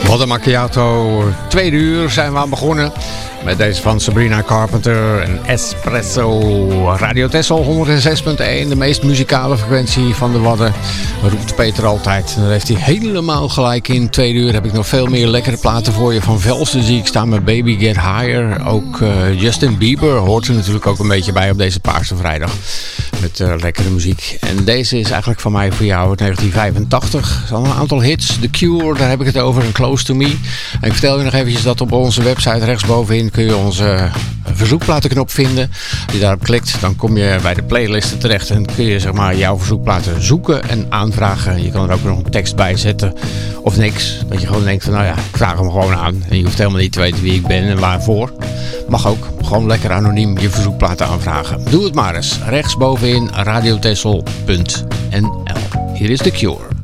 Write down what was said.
Wat een macchiato. 2 uur zijn we aan begonnen. Met deze van Sabrina Carpenter en Espresso. Radio Texel 106.1. De meest muzikale frequentie van de Wadden. Roept Peter altijd. En daar heeft hij helemaal gelijk in. 2 uur heb ik nog veel meer lekkere platen voor je. Van Velsen zie ik staan met Baby Get Higher. Ook Justin Bieber hoort er natuurlijk ook een beetje bij op deze Paarse Vrijdag. Met lekkere muziek. En deze is eigenlijk van mij voor jou uit 1985. Er zijn een aantal hits. The Cure, daar heb ik het over. En Close to Me. En ik vertel je nog eventjes dat op onze website rechtsbovenin kun je onze verzoekplatenknop vinden. Als je daarop klikt, dan kom je bij de playlisten terecht. En kun je zeg maar jouw verzoekplaten zoeken en aanvragen. Je kan er ook nog een tekst bij zetten. Of niks. Dat je gewoon denkt van nou ja, ik vraag hem gewoon aan. En je hoeft helemaal niet te weten wie ik ben en waarvoor. Mag ook. Gewoon lekker anoniem je verzoekplaten aanvragen. Doe het maar eens. Rechtsbovenin radiotessel.nl. Hier is The Cure.